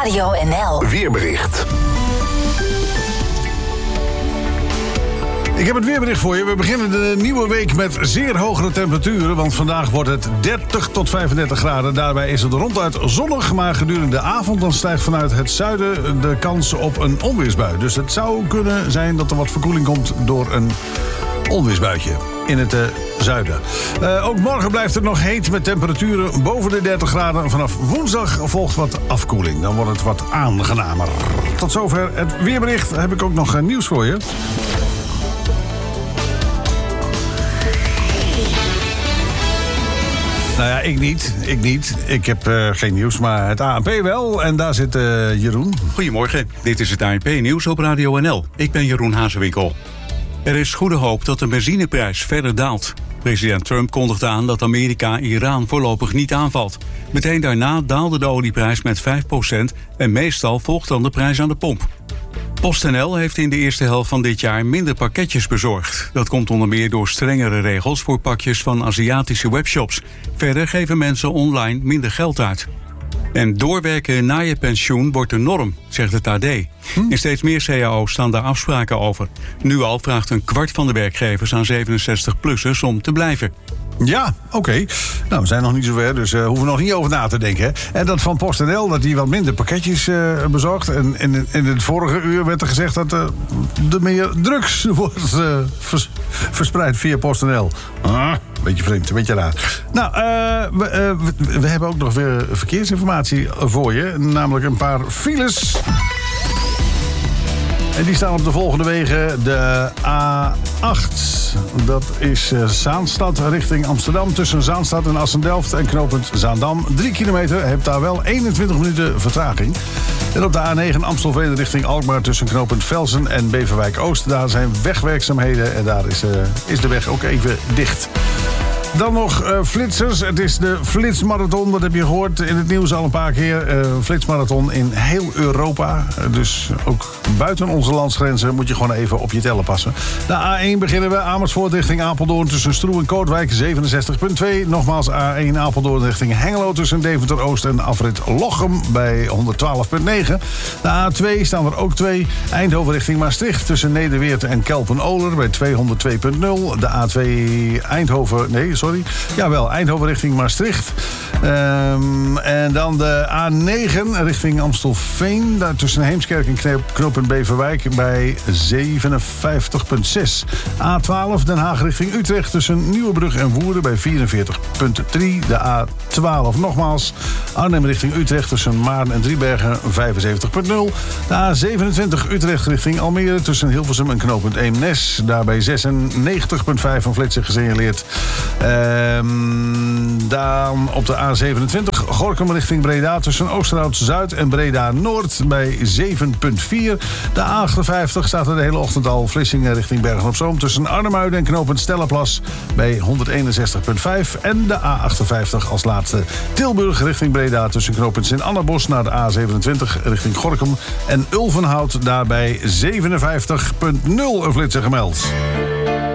Radio NL. Weerbericht. Ik heb het weerbericht voor je. We beginnen de nieuwe week met zeer hogere temperaturen. Want vandaag wordt het 30 tot 35 graden. Daarbij is het ronduit zonnig. Maar gedurende de avond dan stijgt vanuit het zuiden de kans op een onweersbui. Dus het zou kunnen zijn dat er wat verkoeling komt door een onweersbuitje in het zuiden. Ook morgen blijft het nog heet met temperaturen boven de 30 graden. Vanaf woensdag volgt wat afkoeling. Dan wordt het wat aangenamer. Tot zover het weerbericht. Heb ik ook nog nieuws voor je. Nou ja, ik niet. Ik heb geen nieuws, maar het ANP wel. En daar zit Jeroen. Goedemorgen, dit is het ANP-nieuws op Radio NL. Ik ben Jeroen Hazewinkel. Er is goede hoop dat de benzineprijs verder daalt. President Trump kondigde aan dat Amerika Iran voorlopig niet aanvalt. Meteen daarna daalde de olieprijs met 5% en meestal volgt dan de prijs aan de pomp. PostNL heeft in de eerste helft van dit jaar minder pakketjes bezorgd. Dat komt onder meer door strengere regels voor pakjes van Aziatische webshops. Verder geven mensen online minder geld uit. En doorwerken na je pensioen wordt de norm, zegt het AD. In steeds meer cao's staan daar afspraken over. Nu al vraagt een kwart van de werkgevers aan 67-plussers om te blijven. Ja, oké. Nou, we zijn nog niet zover, dus hoeven we nog niet over na te denken. Hè? En dat van PostNL, dat die wat minder pakketjes bezorgt. En in het vorige uur werd er gezegd dat er meer drugs wordt verspreid via PostNL. Beetje vreemd, een beetje raar. Nou, we hebben ook nog weer verkeersinformatie voor je. Namelijk een paar files. En die staan op de volgende wegen. De A8, dat is Zaanstad richting Amsterdam. Tussen Zaanstad en Assendelft en knooppunt Zaandam. 3 kilometer, hebt daar wel 21 minuten vertraging. En op de A9 Amstelveen richting Alkmaar tussen knooppunt Velsen en Beverwijk Oost. Daar zijn wegwerkzaamheden en daar is de weg ook even dicht. Dan nog flitsers. Het is de Flitsmarathon. Dat heb je gehoord in het nieuws al een paar keer. Flitsmarathon in heel Europa. Dus ook buiten onze landsgrenzen moet je gewoon even op je tellen passen. De A1 beginnen we. Amersfoort richting Apeldoorn tussen Stroe en Kootwijk 67,2. Nogmaals A1 Apeldoorn richting Hengelo tussen Deventer Oost en afrit Lochem bij 112,9. De A2 staan er ook 2. Eindhoven richting Maastricht tussen Nederweert en Kelpen-Oler bij 202,0. De A2 Eindhoven... Nee, sorry. Jawel, Eindhoven richting Maastricht. En dan de A9 richting Amstelveen. Daar tussen Heemskerk en knooppunt Beverwijk bij 57,6. A12 Den Haag richting Utrecht tussen Nieuwebrug en Woerden bij 44,3. De A12 nogmaals. Arnhem richting Utrecht tussen Maarn en Driebergen 75,0. De A27 Utrecht richting Almere tussen Hilversum en knooppunt Eemnes. Daarbij 96,5 van flitsen gesignaleerd. Dan op de A27 Gorinchem richting Breda tussen Oosterhout-Zuid en Breda-Noord bij 7,4. De A58 staat er de hele ochtend al. Vlissingen richting Bergen-op-Zoom tussen Arnhem-Uiden en knooppunt Stellenplas bij 161,5. En de A58 als laatste Tilburg richting Breda tussen knooppunt Sint-Annabos naar de A27 richting Gorinchem en Ulvenhout daarbij 57,0 een flitser gemeld.